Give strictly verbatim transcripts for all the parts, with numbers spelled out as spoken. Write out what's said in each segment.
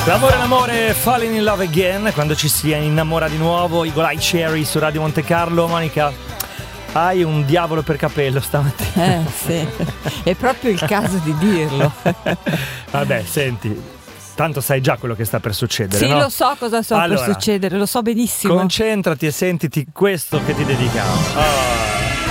L'amore, l'amore, falling in love again, quando ci si innamora di nuovo. Eagle Eye Cherry su Radio Monte Carlo. Monica, hai un diavolo per capello stamattina. Eh sì, è proprio il caso di dirlo. Vabbè, senti, tanto sai già quello che sta per succedere, sì, no? lo so cosa sta allora, per succedere, lo so benissimo. Concentrati e sentiti questo che ti dedichiamo. Oh.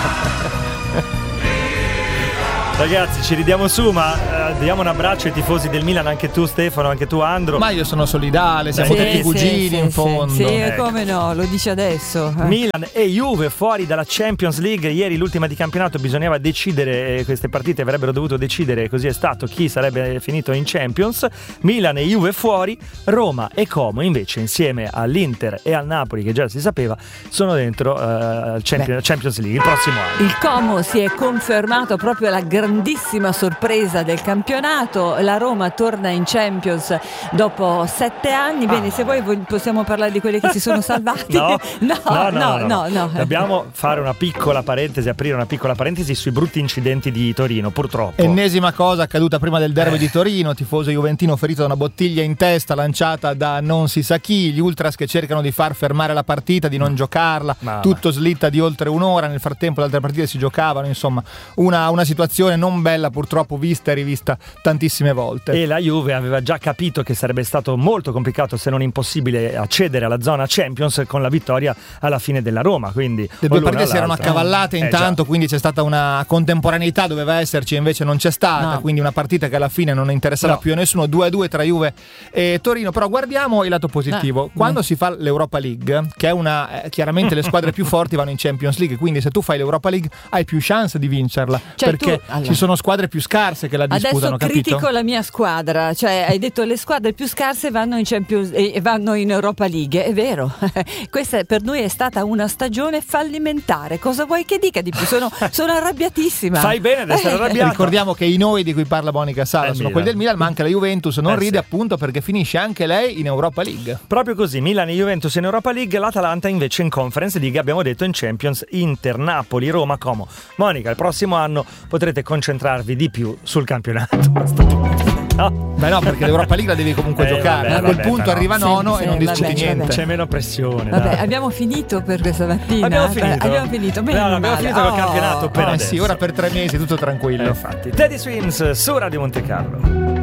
Ragazzi, ci ridiamo su, ma uh, diamo un abbraccio ai tifosi del Milan, anche tu Stefano, anche tu Andro. Ma io sono solidale, siamo sì, tutti sì, cugini sì, in sì, fondo. Sì, ecco. Come no, lo dice adesso. Eh. Milan e Juve fuori dalla Champions League. Ieri l'ultima di campionato, bisognava decidere, queste partite avrebbero dovuto decidere, così è stato, chi sarebbe finito in Champions. Milan e Juve fuori, Roma e Como invece insieme all'Inter e al Napoli, che già si sapeva, sono dentro uh, Champions, Champions League il prossimo anno. Il Como si è confermato proprio la grandissima sorpresa del campionato. La Roma torna in Champions dopo sette anni. Bene, ah. se vuoi possiamo parlare di quelli che si sono salvati. No, no, no, no, no, no, no, no. Dobbiamo fare una piccola parentesi, aprire una piccola parentesi sui brutti incidenti di Torino, purtroppo. Ennesima cosa accaduta prima del derby eh. di Torino, tifoso juventino ferito da una bottiglia in testa lanciata da non si sa chi, gli ultras che cercano di far fermare la partita, di non mm. giocarla, ma, tutto slitta di oltre un'ora, nel frattempo le altre partite si giocavano, insomma una, una situazione non bella, purtroppo vista e rivista tantissime volte. E la Juve aveva già capito che sarebbe stato molto complicato, se non impossibile, accedere alla zona Champions con la vittoria alla fine della Roma, quindi le due partite si erano accavallate eh, intanto, già. Quindi c'è stata una contemporaneità, doveva esserci, invece non c'è stata, no. Quindi una partita che alla fine non interesserà no. più a nessuno, due a due tra Juve e Torino. Però guardiamo il lato positivo, eh. quando eh. si fa l'Europa League, che è una eh, chiaramente le squadre più forti vanno in Champions League, quindi se tu fai l'Europa League hai più chance di vincerla, cioè, perché tu, allora. ci sono squadre più scarse che la disputano. Adesso critico capito? la mia squadra, cioè hai detto le squadre più scarse vanno in Champions e vanno in Europa League, è vero. Questa per noi è stata una stagione fallimentare, cosa vuoi che dica di più? Sono, sono arrabbiatissima. Fai bene ad essere arrabbiato. Ricordiamo che i noi di cui parla Monica Sala sono Milan. quelli del Milan, ma anche la Juventus non eh ride sì. appunto perché finisce anche lei in Europa League. Proprio così, Milan e Juventus in Europa League, l'Atalanta invece in Conference League, abbiamo detto in Champions, Inter, Napoli, Roma, Como. Monica, il prossimo anno potrete concentrarvi di più sul campionato. No. Beh no, perché l'Europa League la devi comunque eh, giocare. Vabbè, A quel vabbè, punto però. arriva nono sì, e non sì, discuti vabbè, niente. vabbè. C'è meno pressione. Vabbè, dai. abbiamo finito per questa mattina. Abbiamo finito. Abbiamo finito. Meno no, no, abbiamo male. finito col oh, campionato per oh, adesso. Sì, ora per tre mesi tutto tranquillo. Eh, infatti. Teddy Swims su Radio Monte Carlo.